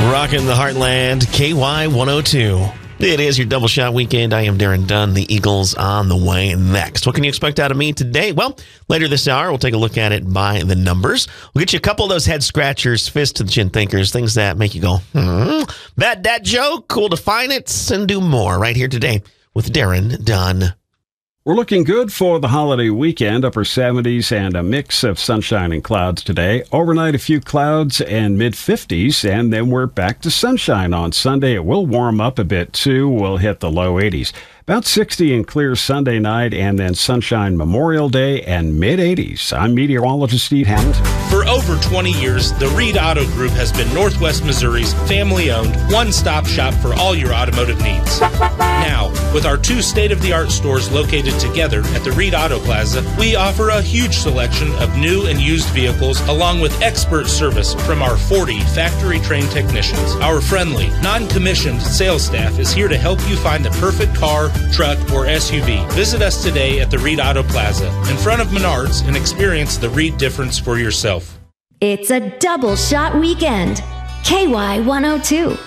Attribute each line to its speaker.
Speaker 1: Rocking the Heartland, KY 102. It is your double shot weekend. I am Darren Dunn. The Eagles on the way next. What can you expect out of me today? Well, later this hour, we'll take a look at it by the numbers. We'll get you a couple of those head scratchers, fist to the chin thinkers, things that make you go, that joke, we'll define it and do more right here today with Darren Dunn.
Speaker 2: We're looking good for the holiday weekend, upper 70s and a mix of sunshine and clouds today. Overnight, a few clouds and mid-50s, and then we're back to sunshine on Sunday. It will warm up a bit, too. We'll hit the low 80s. About 60 and clear Sunday night, and then sunshine Memorial Day and mid-80s. I'm meteorologist Steve Hamilton.
Speaker 3: For over 20 years, the Reed Auto Group has been Northwest Missouri's family-owned, one-stop shop for all your automotive needs. Now, with our two state-of-the-art stores located together at the Reed Auto Plaza, we offer a huge selection of new and used vehicles along with expert service from our 40 factory-trained technicians. Our friendly, non-commissioned sales staff is here to help you find the perfect car, truck, or SUV. Visit us today at the Reed Auto Plaza in front of Menards and experience the Reed difference for yourself.
Speaker 4: It's a double shot weekend. KY 102.